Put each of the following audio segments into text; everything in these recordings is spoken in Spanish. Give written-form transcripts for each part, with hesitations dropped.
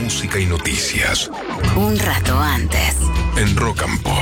música y noticias. Un rato antes. En Rock and Pop.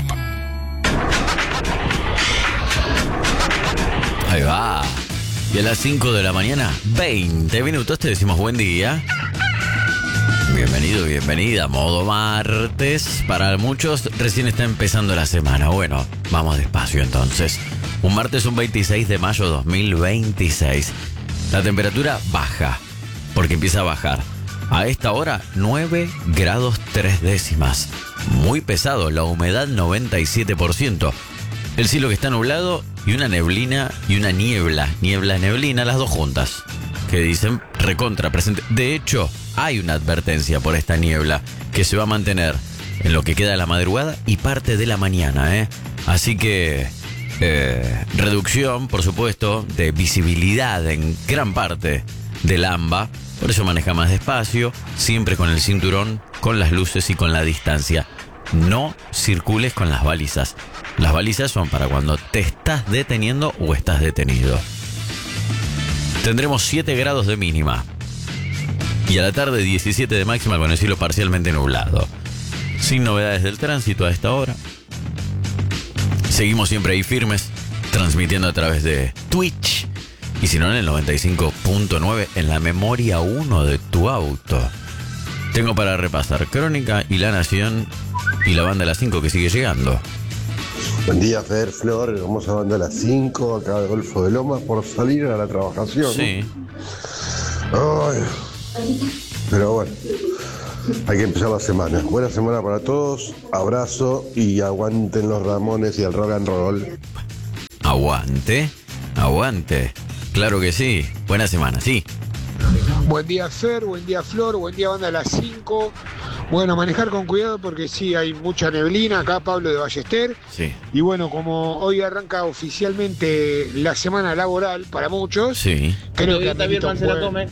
Ahí va. Y a las 5 de la mañana, 20 minutos, te decimos buen día. Bienvenido, bienvenida. Modo martes. Para muchos recién está empezando la semana. Bueno, vamos despacio entonces. Un martes, un 26 de mayo 2026. La temperatura baja, porque empieza a bajar. A esta hora, 9 grados 3 décimas. Muy pesado, la humedad 97%. El cielo que está nublado y una neblina y una niebla. Neblina, las dos juntas. Que dicen recontra presente. De hecho, hay una advertencia por esta niebla que se va a mantener en lo que queda de la madrugada y parte de la mañana, Así que reducción, por supuesto, de visibilidad en gran parte del AMBA. Por eso maneja más despacio, siempre con el cinturón, con las luces y con la distancia. No circules con las balizas. Las balizas son para cuando te estás deteniendo o estás detenido. Tendremos 7 grados de mínima. Y a la tarde 17 de máxima con el cielo parcialmente nublado. Sin novedades del tránsito a esta hora. Seguimos siempre ahí firmes, transmitiendo a través de Twitch. Y si no, en el 95.9 en la memoria 1 de tu auto. Tengo para repasar Crónica y La Nación y la banda de las 5 que sigue llegando. Buen día, Fer, Flor, hermosa banda de las 5, acá de Golfo de Lomas, por salir a la trabajación. Sí. Ay, pero bueno, hay que empezar la semana. Buena semana para todos, abrazo y aguanten los Ramones y el rock and roll. Aguante. Claro que sí. Buena semana, sí. Buen día, Fer, buen día, Flor, buen día, banda de las 5. Bueno, manejar con cuidado porque sí, hay mucha neblina acá, Pablo de Ballester. Sí. Y bueno, como hoy arranca oficialmente la semana laboral para muchos, Sí. creo que Birman se la come.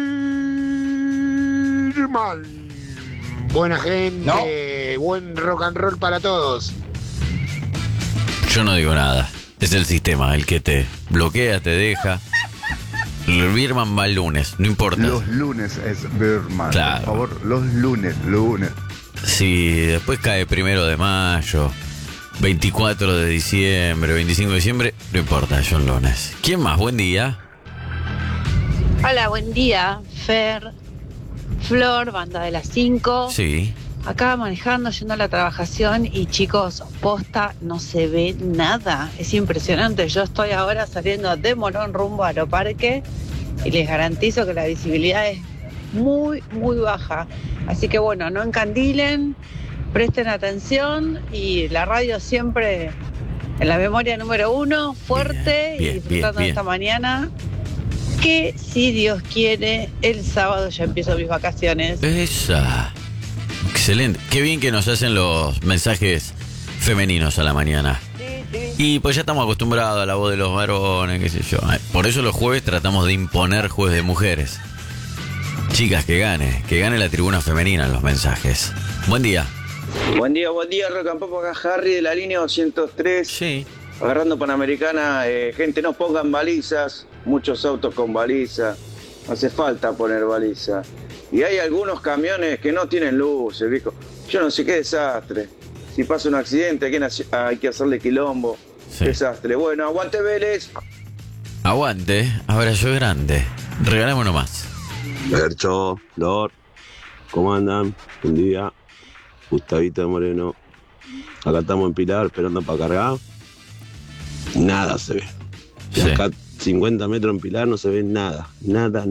Birman. Buena gente, buen rock and roll para todos. Yo no digo nada. Es el sistema el que te bloquea, te deja. El Birman va el lunes, no importa. Los lunes es Birman. Claro. Por favor, los lunes. Si después cae 1 de mayo, 24 de diciembre, 25 de diciembre, no importa, son lunes. ¿Quién más? Buen día. Hola, buen día, Fer, Flor, banda de las 5. Sí. Acá manejando, yendo a la trabajación y chicos, posta, no se ve nada. Es impresionante. Yo estoy ahora saliendo de Morón rumbo a Aeroparque y les garantizo que la visibilidad es muy, muy baja. Así que bueno, no encandilen, presten atención y la radio siempre en la memoria número 1, fuerte Bien, y disfrutando de esta mañana. Que si Dios quiere, el sábado ya empiezo mis vacaciones. Esa. Excelente. Qué bien que nos hacen los mensajes femeninos a la mañana. Y pues ya estamos acostumbrados a la voz de los varones, qué sé yo. Por eso los jueves tratamos de imponer jueves de mujeres. Chicas, que gane la tribuna femenina en los mensajes. Buen día. Buen día, Rock and Pop, acá Harry de la línea 203. Sí. Agarrando Panamericana, gente, no pongan balizas, muchos autos con baliza, no hace falta poner baliza. Y hay algunos camiones que no tienen luces, viejo. Yo no sé qué desastre. Si pasa un accidente, hay que hacerle quilombo. Sí. Desastre. Bueno, aguante Vélez. Aguante, abrazo grande. Regalemos nomás. Percho, Flor, ¿cómo andan? Buen día. Gustavito de Moreno. Acá estamos en Pilar esperando para cargar. Nada se ve. De Sí. acá 50 metros en Pilar no se ve nada. Nada.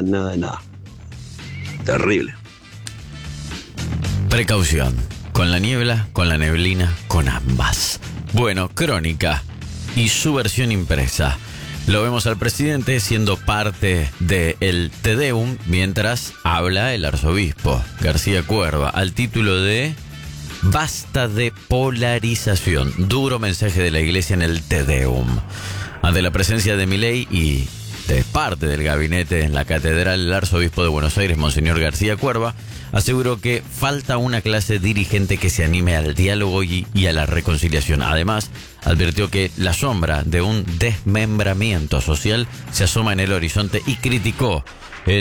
Terrible. Precaución. Con la niebla, con la neblina, con ambas. Bueno, Crónica y su versión impresa. Lo vemos al presidente siendo parte del Te Deum mientras habla el arzobispo García Cuerva al título de Basta de polarización. Duro mensaje de la iglesia en el Te Deum. Ante la presencia de Milei y de parte del gabinete en la catedral, el arzobispo de Buenos Aires, Monseñor García Cuerva, aseguró que falta una clase dirigente que se anime al diálogo y a la reconciliación. Además, advirtió que la sombra de un desmembramiento social se asoma en el horizonte y criticó el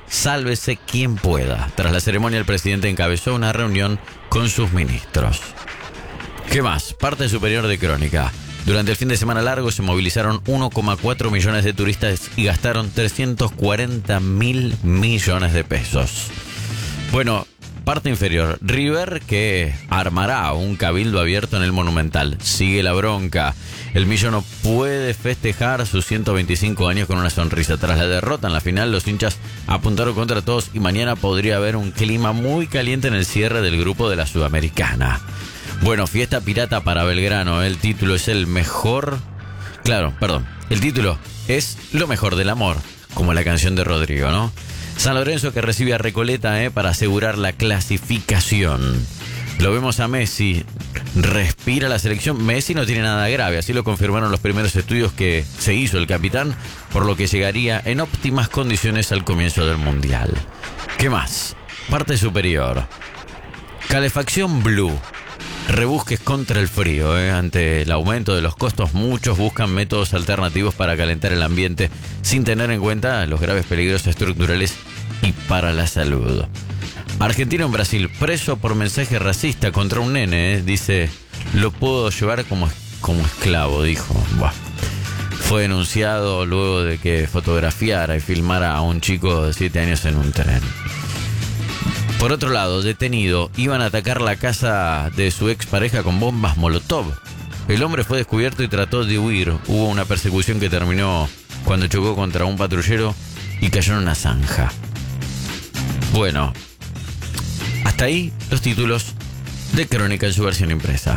sálvese quien pueda. Tras la ceremonia, el presidente encabezó una reunión con sus ministros. ¿Qué más? Parte superior de Crónica. Durante el fin de semana largo se movilizaron 1,4 millones de turistas y gastaron 340.000 millones de pesos. Bueno, parte inferior. River, que armará un cabildo abierto en el Monumental. Sigue la bronca. El Millo no puede festejar sus 125 años con una sonrisa. Tras la derrota en la final, los hinchas apuntaron contra todos y mañana podría haber un clima muy caliente en el cierre del grupo de la Sudamericana. Bueno, fiesta pirata para Belgrano. El título es el mejor... El título es Lo mejor del amor, como la canción de Rodrigo, ¿no? San Lorenzo que recibe a Recoleta para asegurar la clasificación. Lo vemos a Messi, respira la selección. Messi no tiene nada grave, así lo confirmaron los primeros estudios que se hizo el capitán, por lo que llegaría en óptimas condiciones al comienzo del Mundial. ¿Qué más? Parte superior. Calefacción Blue. Rebusques contra el frío. Ante el aumento de los costos, muchos buscan métodos alternativos para calentar el ambiente sin tener en cuenta los graves peligros estructurales y para la salud. Argentino en Brasil, preso por mensaje racista contra un nene. Dice, lo puedo llevar como esclavo, dijo. Buah. Fue denunciado luego de que fotografiara y filmara a un chico de 7 años en un tren. Por otro lado, detenido, iban a atacar la casa de su expareja con bombas Molotov. El hombre fue descubierto y trató de huir. Hubo una persecución que terminó cuando chocó contra un patrullero y cayó en una zanja. Bueno, hasta ahí los títulos de Crónica en su versión impresa.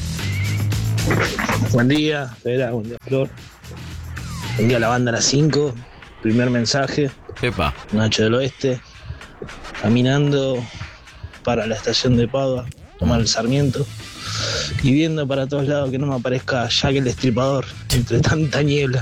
Buen día, Fera, buen día, Flor. Buen día, la banda a las 5. Primer mensaje. Epa. Nacho del Oeste. Caminando para la estación de Padua, tomar el Sarmiento y viendo para todos lados que no me aparezca Jack el Destripador entre tanta niebla.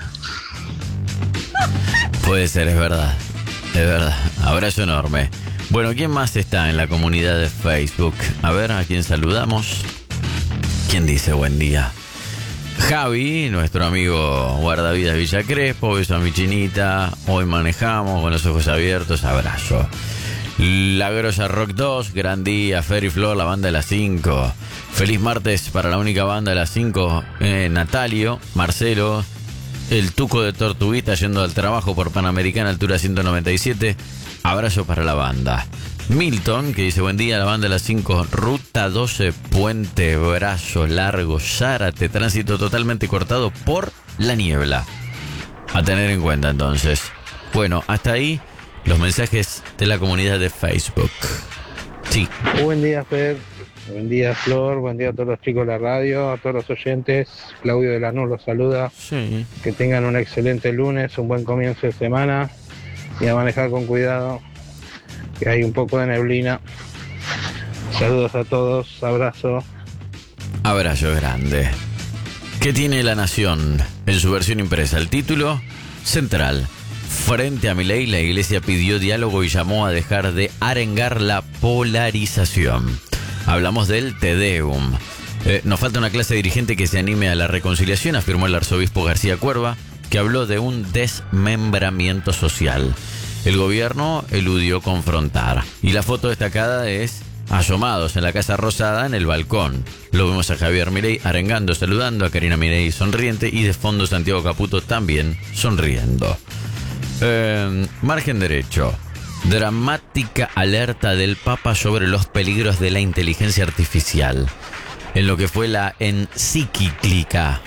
Puede ser, es verdad. Abrazo enorme. Bueno, ¿quién más está en la comunidad de Facebook? A ver, ¿a quién saludamos? ¿Quién dice buen día? Javi, nuestro amigo guardavidas Villa Crespo. Beso a mi chinita. Hoy manejamos con los ojos abiertos. Abrazo. La Grosa Rock 2, gran día, Fer y Flor, la banda de las 5. Feliz martes para la única banda de las 5, Natalio, Marcelo, el Tuco de Tortuguita yendo al trabajo por Panamericana, altura 197. Abrazo para la banda. Milton, que dice buen día, la banda de las 5, Ruta 12, Puente Brazo Largo, Zárate, tránsito totalmente cortado por la niebla. A tener en cuenta entonces. Bueno, hasta ahí los mensajes de la comunidad de Facebook. Sí. Buen día, Fer. Buen día, Flor. Buen día a todos los chicos de la radio, a todos los oyentes. Claudio de Lanús los saluda. Sí. Que tengan un excelente lunes, un buen comienzo de semana y a manejar con cuidado, que hay un poco de neblina. Saludos a todos. Abrazo. Abrazo grande. ¿Qué tiene La Nación en su versión impresa? El título central. Frente a Milei, la iglesia pidió diálogo y llamó a dejar de arengar la polarización. Hablamos del Te Deum. Nos falta una clase dirigente que se anime a la reconciliación, afirmó el arzobispo García Cuerva, que habló de un desmembramiento social. El gobierno eludió confrontar. Y la foto destacada es asomados en la Casa Rosada en el balcón. Lo vemos a Javier Milei arengando, saludando, a Karina Milei sonriente y de fondo Santiago Caputo también sonriendo. Margen derecho. Dramática alerta del Papa sobre los peligros de la inteligencia artificial. En lo que fue la encíclica.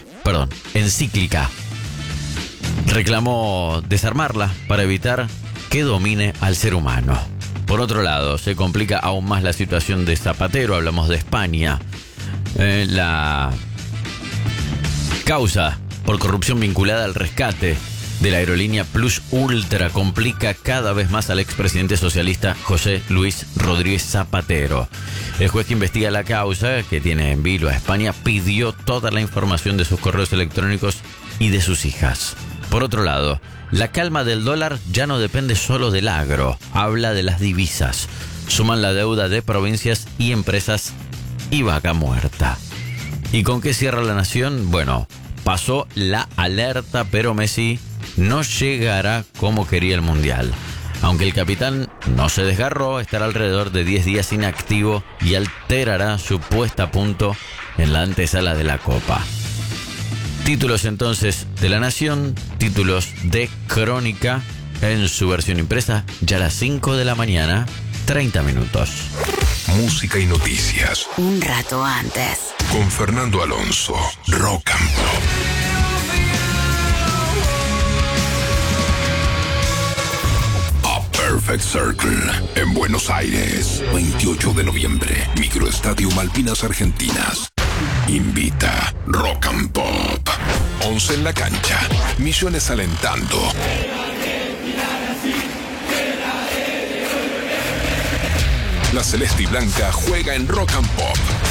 Reclamó desarmarla para evitar que domine al ser humano. Por otro lado, se complica aún más la situación de Zapatero. Hablamos de España. La causa por corrupción vinculada al rescate de la aerolínea Plus Ultra complica cada vez más al expresidente socialista José Luis Rodríguez Zapatero. El juez que investiga la causa, que tiene en vilo a España, pidió toda la información de sus correos electrónicos y de sus hijas. Por otro lado, la calma del dólar ya no depende solo del agro, habla de las divisas. Suman la deuda de provincias y empresas y vaca muerta. ¿Y con qué cierra La Nación? Bueno, pasó la alerta, pero Messi no llegará como quería el Mundial. Aunque el capitán no se desgarró, estará alrededor de 10 días inactivo y alterará su puesta a punto en la antesala de la Copa. Títulos entonces de La Nación, títulos de Crónica en su versión impresa, ya a las 5 de la mañana, 30 minutos. Música y noticias. Un rato antes. Con Fernando Alonso, Rock and Pop. Perfect Circle, en Buenos Aires, 28 de noviembre, Microestadio Malvinas Argentinas. Invita Rock and Pop. 11 en la cancha, Millones alentando. La Celeste y Blanca juega en Rock and Pop.